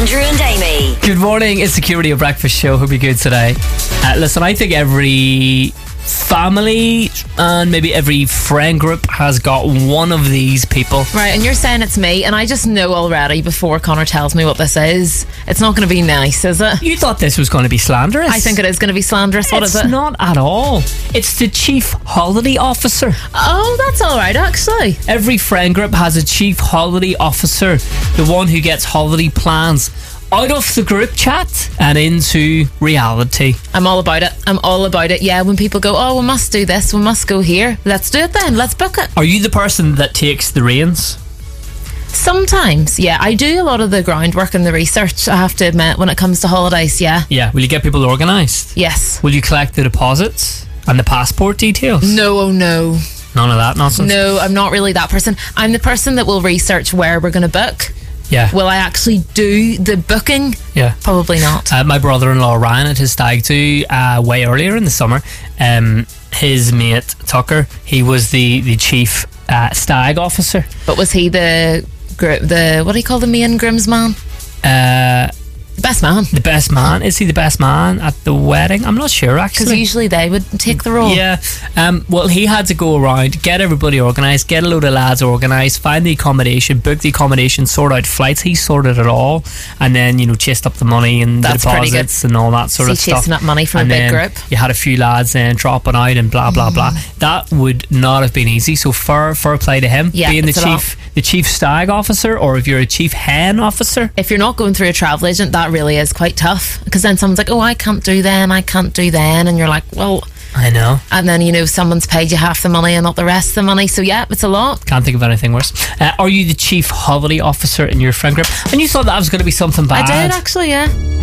Andrew and Amy. Good morning, it's the Security Breakfast Show. Hope you're good today. Listen, I think every family and maybe every friend group has got one of these people. Right, and you're saying it's me, and I just know already before Connor tells me what this is, it's not going to be nice, is it? You thought this was going to be slanderous? I think it is going to be slanderous. What is it? It's not at all. It's the Chief Holiday Officer. Oh, that's alright, actually. Every friend group has a Chief Holiday Officer, the one who gets holiday plans out of the group chat and into reality. I'm all about it. I'm all about it. Yeah, when people go, oh, we must do this, we must go here, let's do it then, let's book it. Are you the person that takes the reins? Sometimes, yeah. I do a lot of the groundwork and the research, I have to admit, when it comes to holidays, yeah. Yeah, will you get people organised? Yes. Will you collect the deposits and the passport details? No, oh no. None of that nonsense? No, I'm not really that person. I'm the person that will research where we're going to book. Yeah. Will I actually do the booking? Yeah. Probably not. My brother-in-law Ryan at his stag do way earlier in the summer. His mate Tucker, he was the chief stag officer. But was he the what do you call the main groomsman? The best man. The best man. Is he the best man at the wedding? I'm not sure, actually. Because usually they would take the role. Yeah. Well, he had to go around, get everybody organised, get a load of lads organised, find the accommodation, book the accommodation, sort out flights. He sorted it all. And then, chased up the money and That's the deposits and all that sort of stuff. Chasing up money from and a big then group. You had a few lads then dropping out and blah, blah, blah. That would not have been easy. So fair play to him. Yeah, being the chief stag officer, or if you're a chief hen officer. If you're not going through a travel agent, that really is quite tough, because then someone's like, oh, I can't do then, and you're like, well, I know. And then someone's paid you half the money and not the rest of the money, so yeah, it's a lot. Can't think of anything worse. Are you the chief holiday officer in your friend group? And you thought that was going to be something bad? I did, actually, yeah.